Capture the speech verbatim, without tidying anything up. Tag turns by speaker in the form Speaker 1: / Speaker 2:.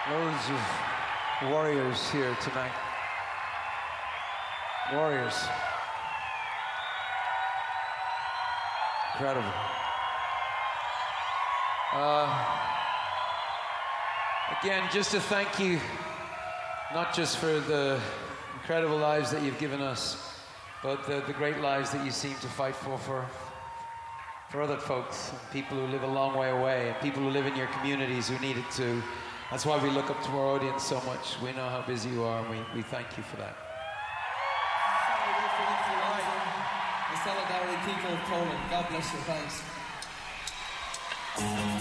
Speaker 1: Loads of warriors here tonight. Warriors. Incredible. Uh, again, just to thank you, not just for the incredible lives that you've given us, but the, the great lives that you seem to fight for, for for other folks, and people who live a long way away, and people who live in your communities who need it too. That's why we look up to our audience so much. We know how busy you are, and we, we thank you for that.
Speaker 2: The solidarity people of Poland. God bless you. Thanks.